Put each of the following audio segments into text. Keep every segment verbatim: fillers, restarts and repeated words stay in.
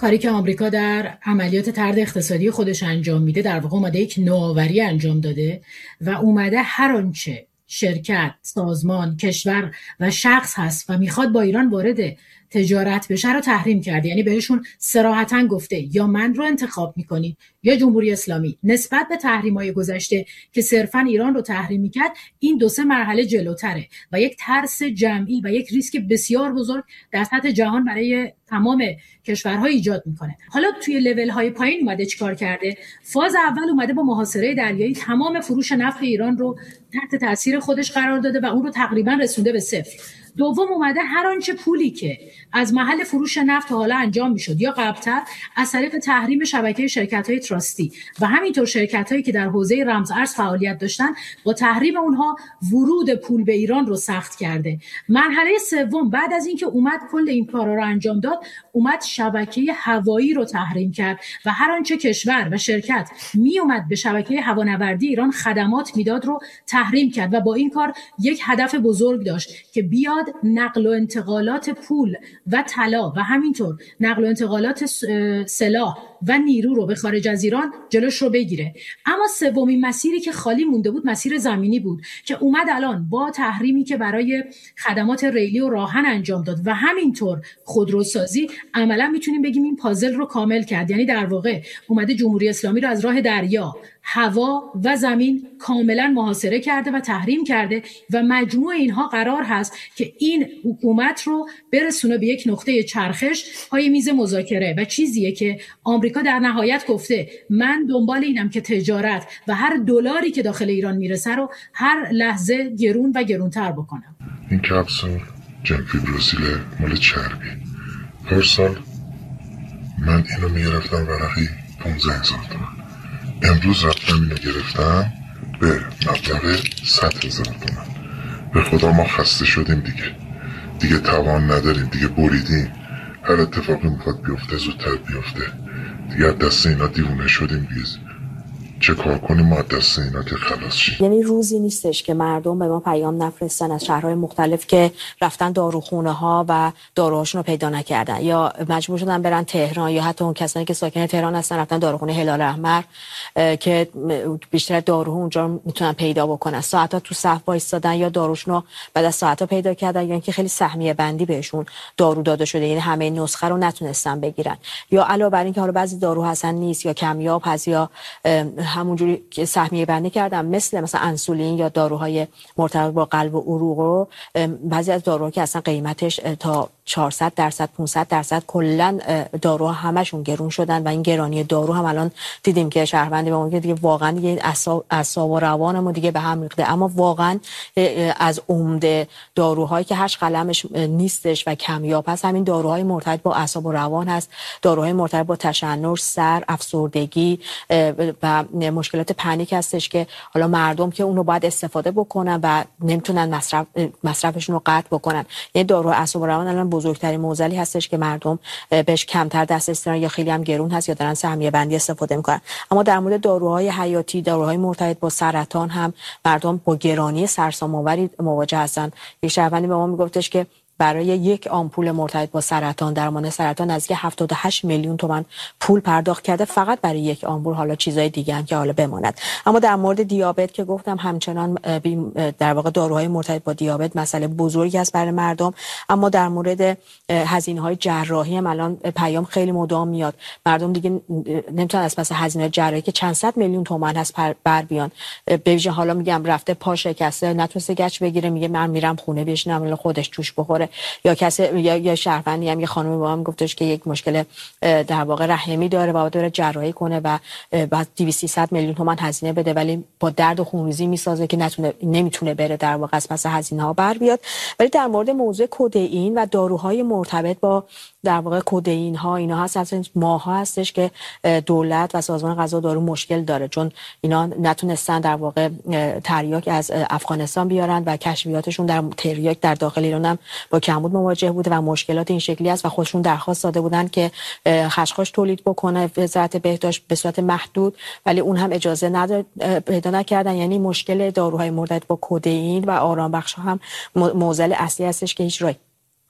کاری که آمریکا در عملیات طرد اقتصادی خودش انجام میده، در واقع اومده یک نوآوری انجام داده و اومده هر آنچه شرکت، سازمان، کشور و شخص هست و میخواد با ایران وارد تجارت بشه رو تحریم کرده. یعنی بهشون صراحتاً گفته یا من رو انتخاب میکنید یا جمهوری اسلامی. نسبت به تحریم‌های گذشته که صرفاً ایران رو تحریم میکرد، این دو سه مرحله جلوتره و یک ترس جمعی و یک ریسک بسیار بزرگ در سطح جهان برای تمام کشورها ایجاد میکنه. حالا توی لول‌های پایین اومده چیکار کرده؟ فاز اول اومده با محاصره دریایی تمام فروش نفت ایران رو تحت تاثیر خودش قرار داده و اون رو تقریباً رسونده به صفر. دوم اومده هر آنچه پولی که از محل فروش نفت حالا انجام میشد یا قبل‌تر از طریق تحریم شبکه شرکت‌های تراستی و همینطور شرکت‌هایی که در حوزه رمز ارز فعالیت داشتن، با تحریم اونها ورود پول به ایران رو سخت کرده. مرحله سوم بعد از اینکه اومد کل این کارا رو انجام داد، اومد شبکه هوایی رو تحریم کرد و هر آنچه کشور و شرکت می اومد به شبکه هوانوردی ایران خدمات میداد رو تحریم کرد و با این کار یک هدف بزرگ داشت که بیاد نقل و انتقالات پول و طلا و همینطور نقل و انتقالات سلاح و نیرو رو به خارج از ایران جلوش رو بگیره. اما سومین مسیری که خالی مونده بود مسیر زمینی بود که اومد الان با تحریمی که برای خدمات ریلی و راهن انجام داد و همینطور خودروسازی، عملا میتونیم بگیم این پازل رو کامل کرد. یعنی در واقع اومده جمهوری اسلامی رو از راه دریا، هوا و زمین کاملا محاصره کرده و تحریم کرده و مجموع اینها قرار هست که این حکومت رو برسونه به یک نقطه چرخش پای میز مذاکره و چیزیه که آمریکا در نهایت گفته من دنبال اینم که تجارت و هر دلاری که داخل ایران میرسه رو هر لحظه گرون و گرونتر بکنم. این کپسول جنفیبروسیل مال چربی. هر سال من اینو میگرفتم ورقی پونزده هزار تومان. امروز رفتم اینو گرفتم به مبلغ صد هزار تومان. به خدا ما خسته شدیم دیگه دیگه توان نداریم دیگه، بریدیم. هر اتفاقی میخواد بیفته زودتر بیفته دیگه. دست اینا دیوونه شدیم دیگه. چه کار کنیم ما دست اینا که خلاص شیم؟ یعنی روزی نیستش که مردم به ما پیام نفرستن از شهرهای مختلف که رفتن داروخونه ها و داروهاشون رو پیدا نکردن یا مجبور شدن برن تهران، یا حتی اون کسانی که ساکن تهران هستن رفتن داروخونه هلال احمر که بیشتر دارو اونجا میتونن پیدا بکنن. ساعتا تو صف وایسادن یا داروشون رو بعد از ساعتا پیدا کردن، یا اینکه خیلی سهمیه بندی بهشون دارو داده شده، یعنی همه نسخه رو نتونستن بگیرن. یا علاوه بر این که حالا بعضی دارو هستن نیست یا کمیاب هست یا همونجوری که سهمیه بندی کردن، مثل مثلا انسولین یا داروهای مرتبط با قلب و عروق رو، بعضی از داروها که اصلا قیمتش تا چهارصد درصد پانصد درصد کلا داروها همشون گرون شدن و این گرانی دارو هم الان دیدیم که شهروندی به اون که دیگه واقعا دیگه اعصاب و روانمون دیگه به هم ریخته. اما واقعا از عمده داروهایی که هیچ قلمش نیستش و کمیاب هست همین داروهای مرتبط با اعصاب و روان هست، داروهای مرتبط با تشنج، سر، افسردگی و مشکلات پنیک هستش که حالا مردم که اونو باید استفاده بکنن و نمیتونن مصرف مصرفشون رو قطع بکنن. یعنی دارو اعصاب و روان الان بزرگترین معضلی هستش که مردم بهش کمتر دسترسی دارن یا خیلی هم گرون هست یا دارن سهمیه بندی استفاده میکنن. اما در مورد داروهای حیاتی، داروهای مرتبط با سرطان هم مردم با گرانی سرسام‌آوری مواجه هستن. یک شهروندی به ما میگفتش که برای یک آمپول مرتبط با سرطان، درمان سرطان، نزدیک هفتاد و هشت میلیون تومان پول پرداخت کرده فقط برای یک آمپول. حالا چیزای دیگه هم که حالا بماند. اما در مورد دیابت که گفتم همچنان در واقع داروهای مرتبط با دیابت مسئله بزرگی است برای مردم. اما در مورد هزینه‌های جراحی هم الان پیام خیلی مدام میاد. مردم دیگه نمیتونن از پس هزینه جراحی که چند صد میلیون تومان هست بر بیان. به ویژه حالا میگم رفته پا شکسته نتونسته گچ بگیره، میگه من میرم خونه بشینم خودش توش بخوره. یا کسی یا یا شهروندی هم یه خانمی با هم گفتش که یک مشکل در واقع رحمی داره و باید بره جراحی کنه و بعد دویست سیصد میلیون تومان هزینه بده، ولی با درد و خونریزی میسازه که نتونه نمیتونه بره در واقع از پس هزینه ها بر بیاد. ولی در مورد موضوع کدئین و داروهای مرتبط با در واقع کدئین ها اینا هست، اصلا ماها هستش که دولت و سازمان غذا و دارو مشکل داره، چون اینا نتونستن در واقع تریاک از افغانستان بیارن و کشفیاتشون در تریاک در داخل ایران هم با کمبود مواجه بوده و مشکلات این شکلی است و خودشون درخواست داده بودن که خشخاش تولید بکنه وزارت بهداشت به صورت محدود، ولی اون هم اجازه نداد، پیدا نکردن. یعنی مشکل داروهای مرتبط با کدئین و آرام بخش هم معضل اصلی هستش که هیچ راه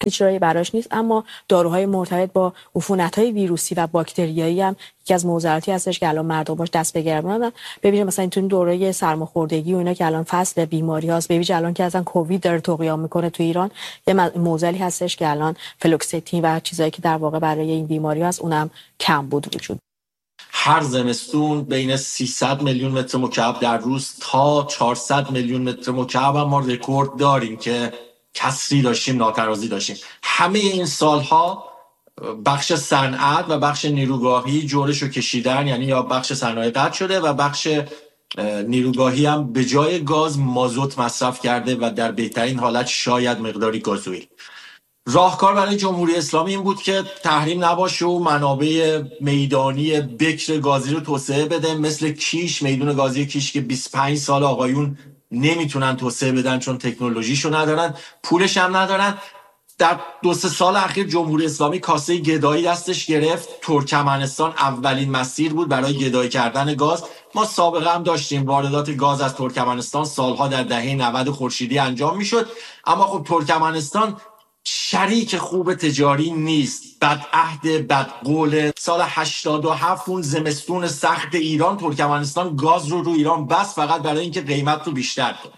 هیچ راهی براش نیست. اما داروهای مرتبط با عفونت‌های ویروسی و باکتریایی هم یکی از معضلاتی هستش که الان مردم باش دست به گریبانن. ببینید مثلا این دوره سرماخوردگی و اینا که الان فصل بیماری هاست، ببینید الان که اصلا کووید داره طغیان میکنه تو ایران، یه معضلی هستش که الان فلوکستین و چیزایی که در واقع برای این بیماری هست اونم کم بود وجود. هر زمستون بین سیصد میلیون متر مکعب در روز تا چهارصد میلیون متر مکعب ما رکورد داریم که کسری داشتیم، ناترازی داشتیم. همه این سالها بخش صنعت و بخش نیروگاهی جورشو کشیدن، یعنی یا بخش صنایع قطع شده و بخش نیروگاهی هم به جای گاز مازوت مصرف کرده و در بهترین حالت شاید مقداری گازوئیل. راهکار برای جمهوری اسلامی این بود که تحریم نباشه و منابع میدانی بکر گازی رو توسعه بده، مثل کیش، میدون گازی کیش که بیست و پنج سال آقایون نمیتونن توسعه بدن چون تکنولوژیشو ندارن، پولش هم ندارن. در دو سه سال اخیر جمهوری اسلامی کاسه گدایی دستش گرفت. ترکمنستان اولین مسیر بود برای گدایی کردن گاز. ما سابقه هم داشتیم واردات گاز از ترکمنستان سالها در دهه نود خورشیدی انجام میشد، اما خب ترکمنستان شریک خوب تجاری نیست، بدعهد، بدقول. سال هشتاد و هفت اون زمستون سخت ایران ترکمنستان گاز رو رو ایران بس فقط برای اینکه قیمت رو بیشتر کنه.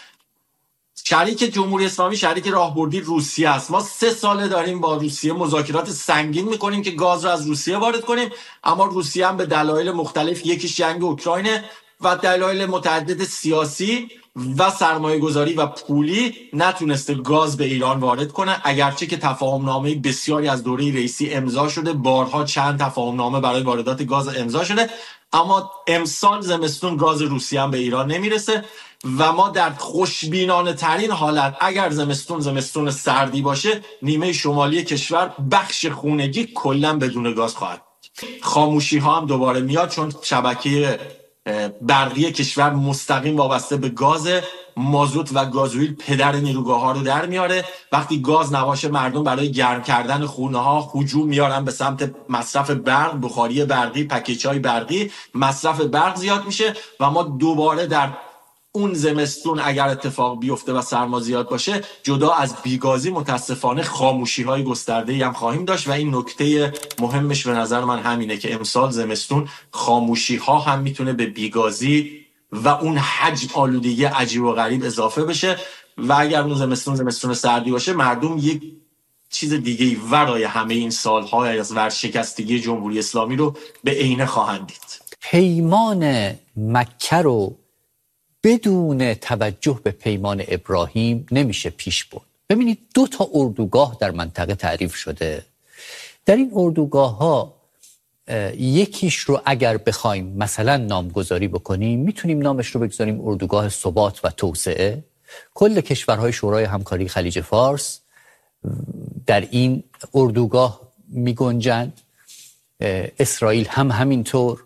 شریک جمهوری اسلامی شریک راهبردی روسیه است. ما سه ساله داریم با روسیه مذاکرات سنگین میکنیم که گاز رو از روسیه وارد کنیم، اما روسیه هم به دلایل مختلف، یکیش جنگ اوکراین و دلایل متعدد سیاسی و سرمایه گذاری و پولی نتونسته گاز به ایران وارد کنه، اگرچه که تفاهم نامه بسیاری از دوره رئیسی امضا شده، بارها چند تفاهم نامه برای واردات گاز امضا شده، اما امسال زمستون گاز روسیه هم به ایران نمیرسه و ما در خوشبینانه ترین حالت اگر زمستون زمستون سردی باشه، نیمه شمالی کشور بخش خونگی کلا بدون گاز خواهد. خاموشی ها هم دوباره میاد چون شبکه برقی کشور مستقیم وابسته به گاز. مازوت و گازوئیل پدر نیروگاه ها رو در میاره. وقتی گاز نباشه مردم برای گرم کردن خونه ها هجوم میارن به سمت مصرف برق، بخاری برقی، پکیج‌های برقی، مصرف برق زیاد میشه و ما دوباره در اون زمستون اگر اتفاق بیفته و سرما زیاد باشه، جدا از بیگازی متاسفانه خاموشی های گسترده‌ای هم خواهیم داشت و این نکته مهمش به نظر من همینه که امسال زمستون خاموشی ها هم میتونه به بیگازی و اون حجم آلودگی عجیب و غریب اضافه بشه و اگر اون زمستون زمستون سردی باشه، مردم یک چیز دیگه ورای همه این سال‌ها از ورشکستگی جمهوری اسلامی رو به عینه خواهند دید. پیمان مکه رو بدون توجه به پیمان ابراهیم نمیشه پیش برد. ببینید دو تا اردوگاه در منطقه تعریف شده. در این اردوگاه ها یکیش رو اگر بخوایم مثلا نامگذاری بکنیم، میتونیم نامش رو بگذاریم اردوگاه ثبات و توسعه. کل کشورهای شورای همکاری خلیج فارس در این اردوگاه میگنجند، اسرائیل هم همینطور،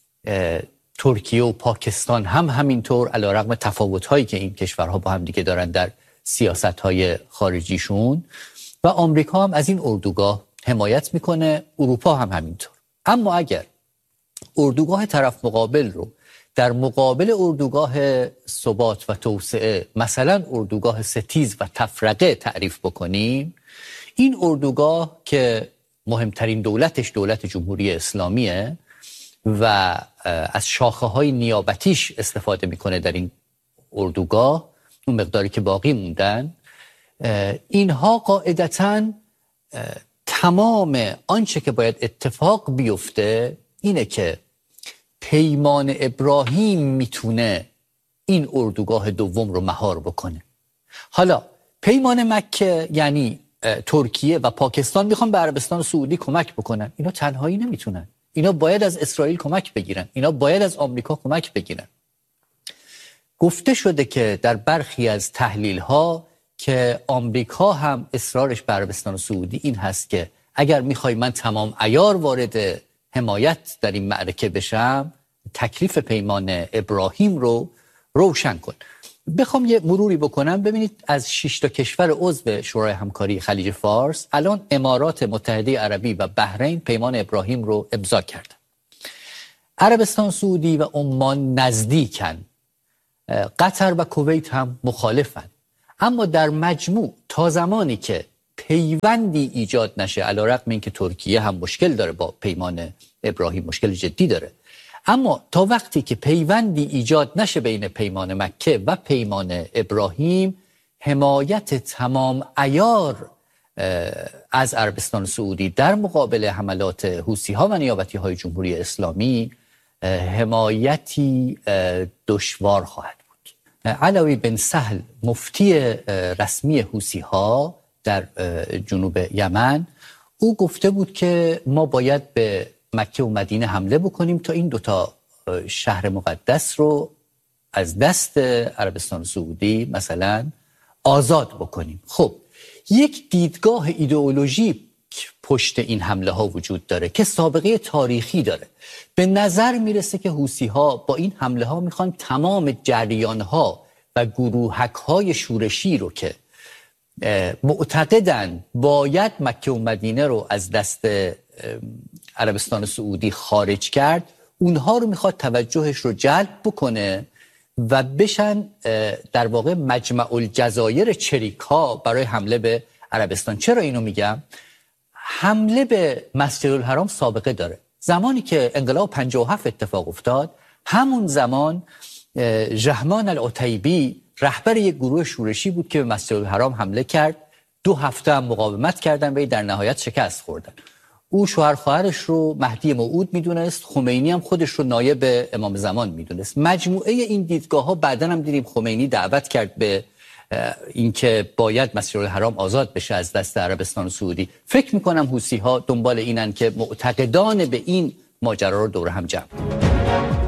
ترکیه و پاکستان هم همینطور، علیرغم تفاوت‌هایی که این کشورها با هم دیگه دارن در سیاست‌های خارجیشون، و آمریکا هم از این اردوگاه حمایت میکنه، اروپا هم همینطور. اما اگر اردوگاه طرف مقابل رو در مقابل اردوگاه ثبات و توسعه، مثلا اردوگاه ستیز و تفرقه تعریف بکنیم، این اردوگاه که مهمترین دولتش دولت جمهوری اسلامیه و از شاخه های نیابتیش استفاده میکنه در این اردوگاه، اون مقداری که باقی موندن، اینها قاعدتاً تمام آنچه که باید اتفاق بیفته اینه که پیمان ابراهیم میتونه این اردوگاه دوم رو مهار بکنه. حالا پیمان مکه یعنی ترکیه و پاکستان میخوان به عربستان سعودی کمک بکنن، اینا تنهایی نمیتونن، اینا باید از اسرائیل کمک بگیرن، اینا باید از آمریکا کمک بگیرن. گفته شده که در برخی از تحلیل ها که آمریکا هم اصرارش به عربستان سعودی این هست که اگر میخوای من تمام عیار وارد حمایت در این معرکه بشم، تکلیف پیمان ابراهیم رو روشن کن. بخوام یه مروری بکنم، ببینید از شش تا کشور عضو شورای همکاری خلیج فارس الان امارات متحده عربی و بحرین پیمان ابراهیم رو امضا کردن. عربستان سعودی و عمان نزدیکن، قطر و کویت هم مخالفن، اما در مجموع تا زمانی که پیوندی ایجاد نشه، علیرغم اینکه ترکیه هم مشکل داره با پیمان ابراهیم، مشکل جدی داره، اما تا وقتی که پیوندی ایجاد نشه بین پیمان مکه و پیمان ابراهیم، حمایت تمام عیار از عربستان سعودی در مقابل حملات حوثی ها و نیابتی های جمهوری اسلامی حمایتی دشوار خواهد بود. علاوی بن سهل، مفتی رسمی حوثی ها در جنوب یمن، او گفته بود که ما باید به مکه و مدینه حمله بکنیم تا این دوتا شهر مقدس رو از دست عربستان سعودی مثلا آزاد بکنیم. خب یک دیدگاه ایدئولوژی پشت این حمله ها وجود داره که سابقه تاریخی داره. به نظر میرسه که حوثی ها با این حمله ها میخوان تمام جریان ها و گروهک های شورشی رو که معتقدن باید مکه و مدینه رو از دست عربستان سعودی خارج کرد، اونها رو میخواد توجهش رو جلب بکنه و بشن در واقع مجمع الجزایر چریک ها برای حمله به عربستان. چرا اینو میگم؟ حمله به مسجد الحرام سابقه داره. زمانی که انقلاب پنجاه و هفت اتفاق افتاد، همون زمان ژهمان العتیبی رهبر یک گروه شورشی بود که به مسجد الحرام حمله کرد. دو هفته هم مقاومت کردن و در نهایت شکست خوردن. او شوهر خواهرش رو مهدی موعود میدونست، خمینی هم خودش رو نایب امام زمان میدونست. مجموعه این دیدگاه ها بعدن هم دیدیم خمینی دعوت کرد به اینکه باید مسجد الحرام آزاد بشه از دست عربستان سعودی. فکر میکنم حوثی ها دنبال اینن که معتقدان به این ماجرا رو دور هم جمع کنن.